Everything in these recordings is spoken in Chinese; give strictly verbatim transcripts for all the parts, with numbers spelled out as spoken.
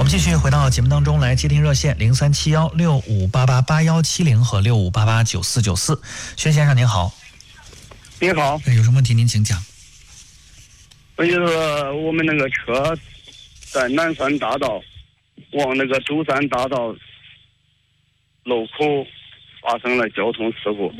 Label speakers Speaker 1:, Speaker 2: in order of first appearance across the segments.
Speaker 1: 们继续回到节目当中来接听热线零三七幺六五八八八幺七零和六五八八九四九四。薛先生您好。
Speaker 2: 您好，
Speaker 1: 有什么问题您请讲。
Speaker 2: 我就是我们那个车在南山大道往那个舟山大道路口发生了交通事故。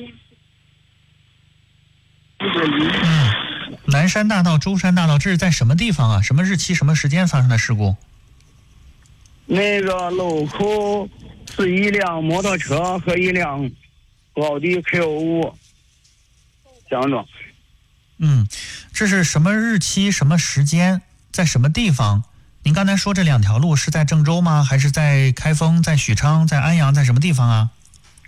Speaker 1: 嗯，南山大道、舟山大道，这是在什么地方啊？什么日期、什么时间发生的事故？
Speaker 2: 那个路口是一辆摩托车和一辆奥迪 Q 五相撞。
Speaker 1: 嗯，这是什么日期、什么时间，在什么地方？您刚才说这两条路是在郑州吗？还是在开封、在许昌、在安阳，在什么地方啊？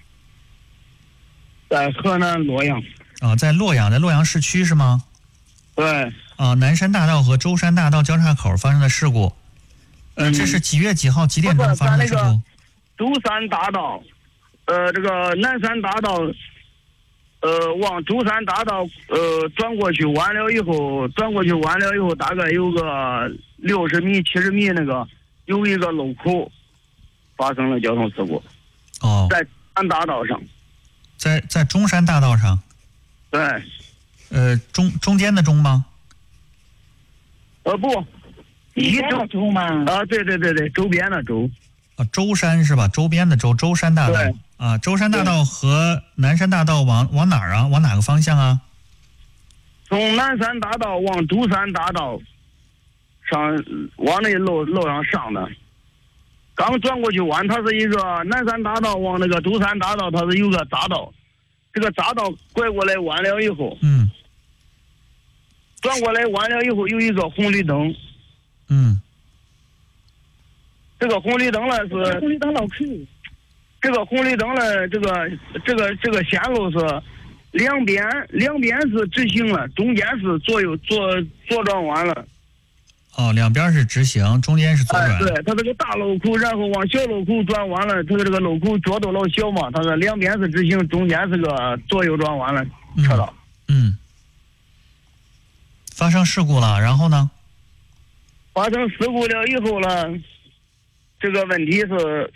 Speaker 2: 在河南洛阳。
Speaker 1: 啊、哦，在洛阳，在洛阳市区是吗？
Speaker 2: 对。
Speaker 1: 啊、呃，南山大道和舟山大道交叉口发生的事故。呃，
Speaker 2: 嗯、
Speaker 1: 这是几月几号几点钟发生的事故？
Speaker 2: 舟山大道，呃，这个南山大道。呃，往舟山大道呃转过去弯了以后，转过去弯了以后，大概有个六十米、七十米那个有一个路口发生了交通事故。
Speaker 1: 哦，
Speaker 2: 在舟山大道上，
Speaker 1: 在在中山大道上。
Speaker 2: 对。
Speaker 1: 呃，中中间的中吗？
Speaker 2: 呃不，一周
Speaker 3: 周吗？
Speaker 2: 啊，对对对对，周边的周。
Speaker 1: 啊，舟山是吧？周边的周，舟山大道。
Speaker 2: 对。
Speaker 1: 啊，舟山大道和南山大道往往哪儿啊？往哪个方向啊？
Speaker 2: 从南山大道往舟山大道上，往那路路上上的。刚转过去弯，它是一个南山大道往那个舟山大道，它是有个匝道。这个匝道拐过来弯了以后，
Speaker 1: 嗯，
Speaker 2: 转过来弯了以后有一个红绿灯。
Speaker 1: 嗯。
Speaker 2: 这个红绿灯呢是
Speaker 3: 红绿灯老口。
Speaker 2: 这个红绿灯呢，这个这个这个线路是两边两边是直行了，中间是左右左左转弯了。
Speaker 1: 哦，两边是直行，中间是左转。
Speaker 2: 哎，对，它这个大路口，然后往小路口转弯了，它的这个路口角度老小嘛，它是两边是直行，中间是个左右转弯了车道。
Speaker 1: 嗯。嗯。发生事故了，然后呢？
Speaker 2: 发生事故了以后呢，这个问题是。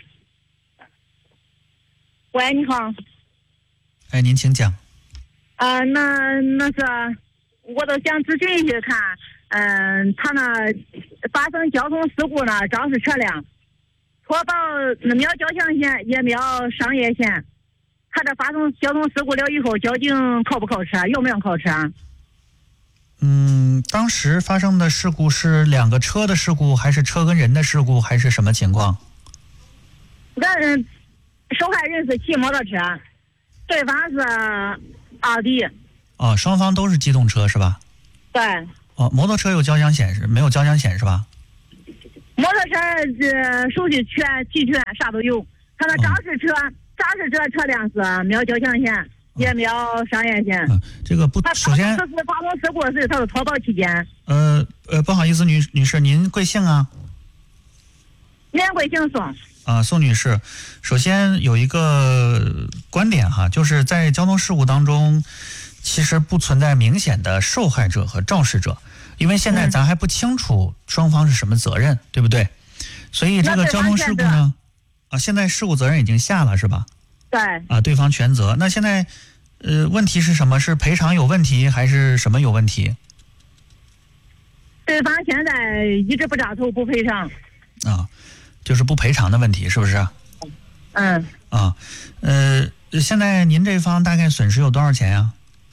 Speaker 3: 喂，你好。
Speaker 1: 哎，您请讲。
Speaker 3: 啊、呃，那那是，我都想咨询一下看，嗯、呃，他那发生交通事故呢，肇事车辆，拖到没有交强险，也没有商业险，他这发生交通事故了以后，交警扣不扣车？用不用扣车？
Speaker 1: 嗯，当时发生的事故是两个车的事故，还是车跟人的事故，还是什么情况？
Speaker 3: 人。受害人是骑摩托车，对方是奥迪。
Speaker 1: 哦，双方都是机动车是吧？
Speaker 3: 对。
Speaker 1: 哦，摩托车有交强险是没有交强险是吧？
Speaker 3: 摩托车这手续全齐全，啥都有。他那肇事车，肇事车车辆是没有交强险，哦、也没有商业险。
Speaker 1: 嗯、这个不，首先
Speaker 3: 这是发生事故时，他是脱保期间。
Speaker 1: 呃呃，不好意思，女女士，您贵姓啊？
Speaker 3: 免贵姓宋。
Speaker 1: 啊，宋女士，首先有一个观点哈，就是在交通事故当中，其实不存在明显的受害者和肇事者，因为现在咱还不清楚双方是什么责任，对不对？所以这个交通事故呢，啊，现在事故责任已经下了是吧？
Speaker 3: 对。
Speaker 1: 啊，对方全责。那现在，呃，问题是什么？是赔偿有问题，还是什么有问题？
Speaker 3: 对方现在一直不扎头，不赔偿。
Speaker 1: 啊。就是不赔偿的问题，是不是？
Speaker 3: 嗯。
Speaker 1: 啊，呃，现在您这方大概损失有多少钱呀？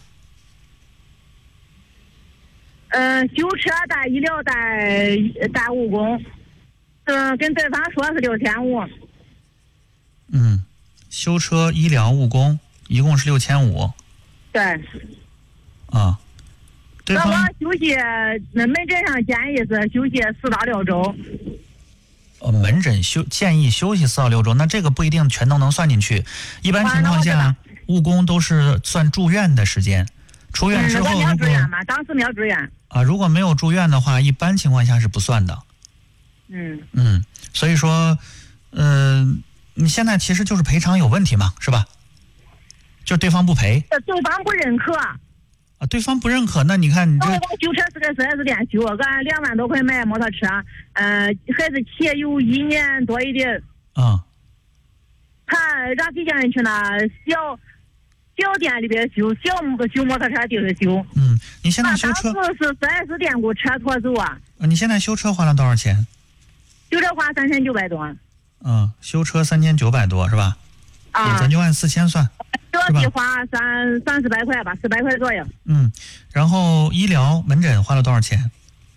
Speaker 3: 嗯、呃，修车带医疗带带误工，嗯，跟对方说是六千五。
Speaker 1: 嗯，修车、医疗、误工，一共是六千五。
Speaker 3: 对。
Speaker 1: 啊。对方。
Speaker 3: 那我休息，那门诊上建议是休息四到六周。
Speaker 1: 呃，门诊休建议休息四到六周，那这个不一定全都能算进去。一般情况下，误工都是算住院的时间。出院之后，
Speaker 3: 嗯、如果住院嘛，当时没有住院
Speaker 1: 啊，如果没有住院的话，一般情况下是不算的。
Speaker 3: 嗯
Speaker 1: 嗯，所以说，嗯、呃，你现在其实就是赔偿有问题嘛，是吧？就对方不赔。
Speaker 3: 对方不认可。
Speaker 1: 啊，对方不认可，那你看你这。
Speaker 3: 我修车是在四 S 店修，俺两万多块买摩托车，嗯、呃，孩子骑有一年多一点。
Speaker 1: 啊。
Speaker 3: 他让底下人去那小小店里边修，小修摩托车地方修。
Speaker 1: 嗯，你现在修车？
Speaker 3: 当时是四 S 店给我车拖走啊。
Speaker 1: 你现在修车花了多少钱？
Speaker 3: 修车花三千九百多。
Speaker 1: 嗯，修车三千九百多是吧？
Speaker 3: 啊，
Speaker 1: 咱就按四千算。
Speaker 3: 这笔花三三四百块吧，四百块左右。
Speaker 1: 嗯，然后医疗门诊花了多少钱？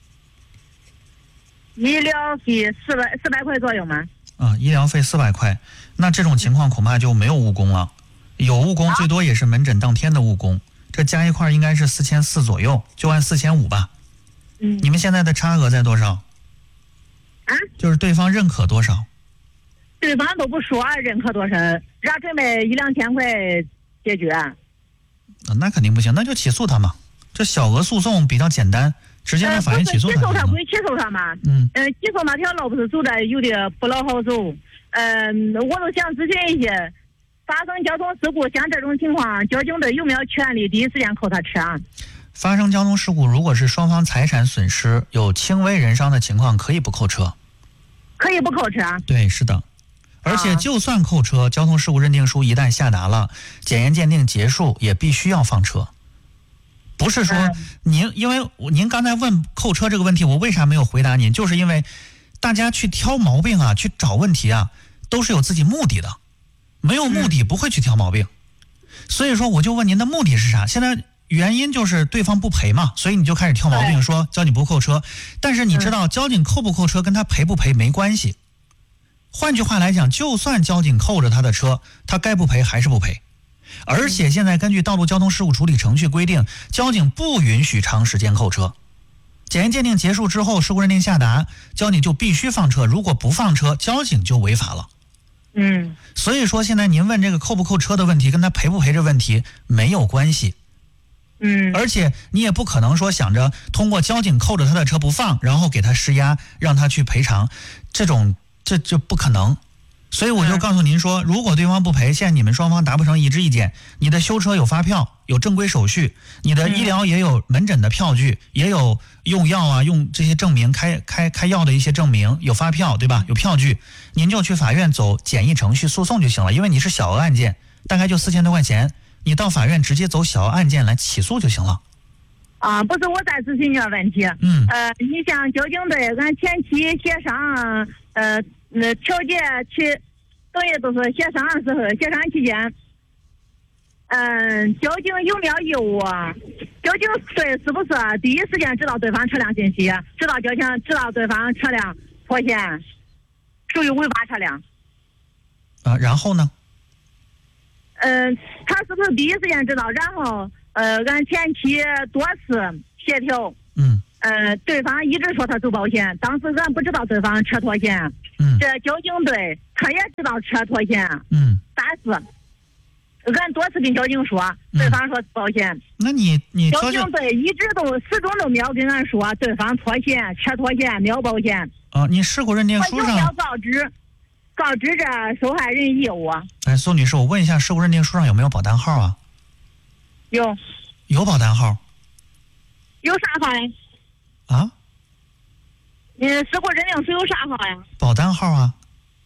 Speaker 3: 医疗费四百四百块左右吗？
Speaker 1: 啊，医疗费四百块，那这种情况恐怕就没有误工了。有误工最多也是门诊当天的误工，这加一块应该是四千四左右，就按四千五吧。
Speaker 3: 嗯，
Speaker 1: 你们现在的差额在多少？
Speaker 3: 啊？
Speaker 1: 就是对方认可多少？
Speaker 3: 对方都不说认可多少，让准备一两千块解决。啊，
Speaker 1: 那肯定不行，那就起诉他嘛。这小额诉讼比较简单，直接在法院起诉他。
Speaker 3: 起诉他归起诉他嘛。
Speaker 1: 嗯。
Speaker 3: 呃，起诉那条路不是走的有的不老好走。嗯、呃，我都想咨询一些，发生交通事故像这种情况，交警队有没有权利第一时间扣他车？
Speaker 1: 发生交通事故，如果是双方财产损失有轻微人伤的情况，可以不扣车。
Speaker 3: 可以不扣车？对，
Speaker 1: 是的。而且就算扣车，交通事故认定书一旦下达了，检验鉴定结束，也必须要放车。不是说您，因为您刚才问扣车这个问题，我为啥没有回答您？就是因为大家去挑毛病啊，去找问题啊，都是有自己目的的，没有目的不会去挑毛病。所以说，我就问您的目的是啥？现在原因就是对方不赔嘛，所以你就开始挑毛病，说交警不扣车。但是你知道，交警扣不扣车跟他赔不赔没关系。换句话来讲，就算交警扣着他的车，他该不赔还是不赔。而且现在根据道路交通事故处理程序规定，交警不允许长时间扣车。检验鉴定结束之后，事故认定下达，交警就必须放车，如果不放车，交警就违法了。
Speaker 3: 嗯，
Speaker 1: 所以说现在您问这个扣不扣车的问题，跟他赔不赔这问题没有关系。
Speaker 3: 嗯，
Speaker 1: 而且你也不可能说想着通过交警扣着他的车不放，然后给他施压，让他去赔偿，这种这就不可能。所以我就告诉您说，如果对方不赔，现在你们双方达不成一致意见，你的修车有发票，有正规手续，你的医疗也有门诊的票据，也有用药啊用这些证明，开开开药的一些证明，有发票对吧？有票据，您就去法院走简易程序诉讼就行了，因为你是小额案件，大概就四千多块钱，你到法院直接走小额案件来起诉就行了。
Speaker 3: 啊，不是，我再咨询一个问题。
Speaker 1: 嗯。
Speaker 3: 呃，你像交警队，俺前期协商，呃，那调解去，等于都是协商时候，协商期间，嗯，交警有没有义务？交警队是不是第一时间知道对方车辆信息，知道交警知道对方车辆脱险，属于违法车辆？
Speaker 1: 啊，然后呢？
Speaker 3: 嗯，他是不是第一时间知道？然后，呃，俺前期多次协调，
Speaker 1: 嗯，
Speaker 3: 呃，对方一直说他走保险，当时俺不知道对方车脱险，
Speaker 1: 嗯，
Speaker 3: 这交警队他也知道车脱险，
Speaker 1: 嗯，
Speaker 3: 但是俺多次跟交警说，对方说保险，
Speaker 1: 嗯、那你你
Speaker 3: 交警队一直都始终都没有跟俺说对方脱险，车脱险没有保险
Speaker 1: 啊，你事故认定书上
Speaker 3: 要告知。告知这受害人义务。
Speaker 1: 哎，苏女士，我问一下，事故认定书上有没有保单号啊？
Speaker 3: 有。
Speaker 1: 有保单号。
Speaker 3: 有啥号呀？
Speaker 1: 啊？
Speaker 3: 嗯，事故认定书有啥号呀？
Speaker 1: 保单号啊。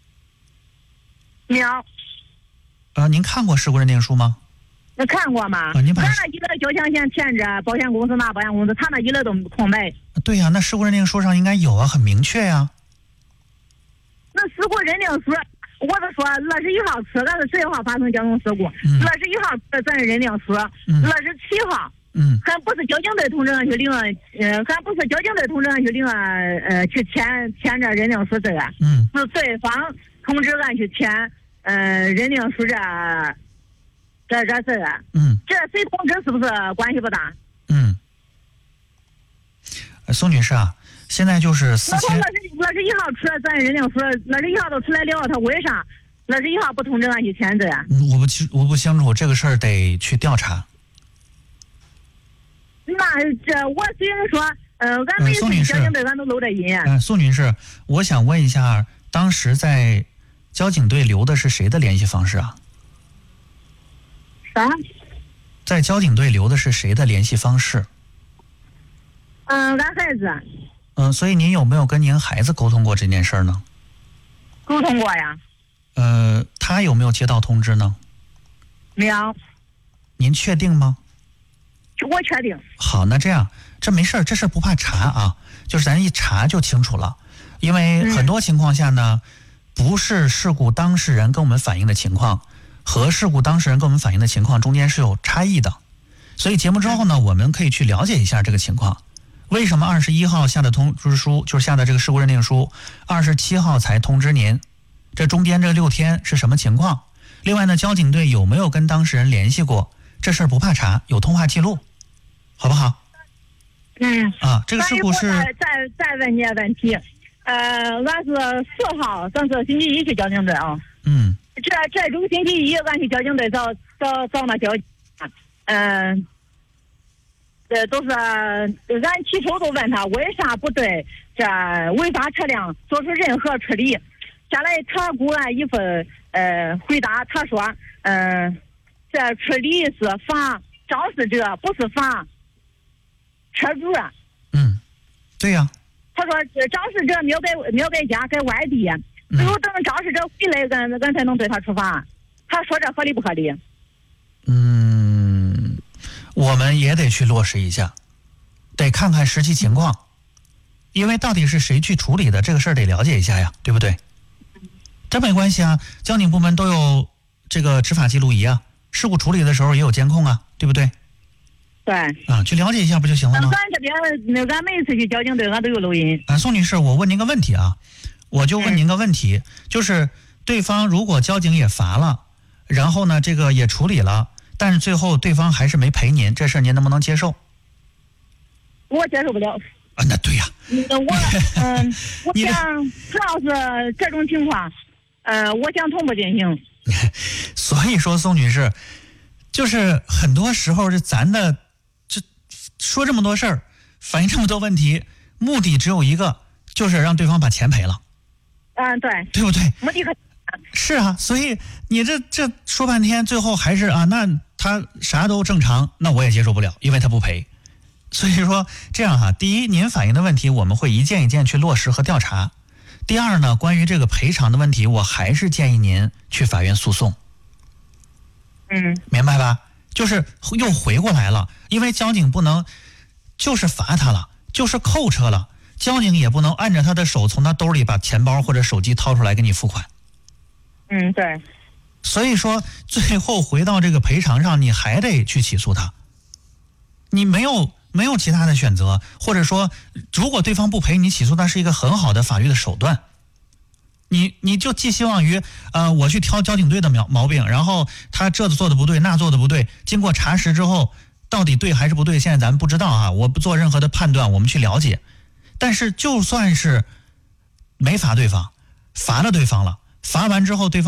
Speaker 3: 没有。
Speaker 1: 呃，您看过事故认定书吗？
Speaker 3: 那看过吗？
Speaker 1: 啊，您把
Speaker 3: 咱那一个交强险填着保险公司拿保险公司，他那一类都空白。
Speaker 1: 对呀、啊，那事故认定书上应该有啊，很明确呀、啊。
Speaker 3: 那事故认定书，我是说二十一号车，咱是十一号发生交通事故，二十一号车咱认定书，二十七号，
Speaker 1: 嗯，
Speaker 3: 还不是交警队通知俺去领，呃，还不是交警队通知俺去领，呃，去填填这认定书这个，
Speaker 1: 嗯，
Speaker 3: 是对方通知俺去填，呃，认定书这这这这个，
Speaker 1: 嗯，
Speaker 3: 这谁通知是不是关系不大？
Speaker 1: 嗯，宋女士啊。现在就是四千。
Speaker 3: 那他二十一号出来，咱认定书，二十一号都出来了，他为啥二十一号不通知俺去签字呀？
Speaker 1: 嗯，我不清，我不清楚这个事儿，得去调查。
Speaker 3: 那这我虽然说，呃，俺每次交警队俺都搂着音。
Speaker 1: 嗯，宋女士，我想问一下，当时在交警队留的是谁的联系方式啊？
Speaker 3: 啥？
Speaker 1: 在交警队留的是谁的联系方式？
Speaker 3: 嗯，俺孩子。
Speaker 1: 嗯、呃，所以您有没有跟您孩子沟通过这件事儿呢？
Speaker 3: 沟通过呀。
Speaker 1: 呃，他有没有接到通知呢？
Speaker 3: 没有。
Speaker 1: 您确定吗？
Speaker 3: 我确定。
Speaker 1: 好，那这样，这没事儿，这事儿不怕查啊，就是咱一查就清楚了。因为很多情况下呢，不是事故当事人跟我们反映的情况和事故当事人跟我们反映的情况中间是有差异的。所以节目之后呢，我们可以去了解一下这个情况。为什么二十一号下的通知书，就是下的这个事故认定书，二十七号才通知您？这中间这六天是什么情况？另外呢，交警队有没有跟当事人联系过？这事儿不怕查，有通话记录，好不好？
Speaker 3: 嗯。
Speaker 1: 啊，这个事故是。
Speaker 3: 再再再问你个问题，呃，俺是四号，咱是星期一去交警队啊。
Speaker 1: 嗯。
Speaker 3: 这这周星期一，俺去交警队找找找那交警，嗯、呃，这都是俺起初都问他为啥不对这违法车辆做出任何处理。下来他给俺一份呃回答，他说，嗯、呃，这处理是罚肇事者，不是罚车主。
Speaker 1: 嗯，对呀、啊。
Speaker 3: 他说肇事者没有在没有在家，在外地，只有等肇事者回来，俺俺才能对他处罚。他说这合理不合理？
Speaker 1: 嗯，我们也得去落实一下，得看看实际情况，因为到底是谁去处理的这个事儿得了解一下呀，对不对？这没关系啊，交警部门都有这个执法记录仪啊，事故处理的时候也有监控啊，对不对？
Speaker 3: 对。
Speaker 1: 啊，去了解一下不就行了吗？
Speaker 3: 咱这边那俺每一次去交警队，俺都有录音。
Speaker 1: 啊，宋女士，我问您个问题啊，我就问您个问题，嗯、就是对方如果交警也罚了，然后呢这个也处理了，但是最后对方还是没赔您，这事儿您能不能接受？
Speaker 3: 我接受不了。
Speaker 1: 啊，那对呀、啊。
Speaker 3: 我嗯，我想主要是这种情况。呃，我想同步进行。
Speaker 1: 所以说，宋女士，就是很多时候是咱的，这说这么多事儿，反映这么多问题，目的只有一个，就是让对方把钱赔了。
Speaker 3: 嗯，对。
Speaker 1: 对不对？
Speaker 3: 目的可
Speaker 1: 是啊，所以你这这说半天，最后还是啊，那他啥都正常，那我也接受不了，因为他不赔。所以说这样哈，第一，您反映的问题我们会一件一件去落实和调查。第二呢，关于这个赔偿的问题，我还是建议您去法院诉讼。
Speaker 3: 嗯，
Speaker 1: 明白吧？就是又回过来了，因为交警不能就是罚他了，就是扣车了，交警也不能按着他的手从他兜里把钱包或者手机掏出来给你付款。
Speaker 3: 嗯，对。
Speaker 1: 所以说最后回到这个赔偿上，你还得去起诉他，你没有没有其他的选择，或者说如果对方不赔，你起诉他是一个很好的法律的手段。你你就寄希望于呃我去挑交警队的毛毛病，然后他这做的不对，那做的不对，经过查实之后到底对还是不对，现在咱们不知道啊，我不做任何的判断，我们去了解。但是就算是没罚对方，罚了对方了，罚完之后对方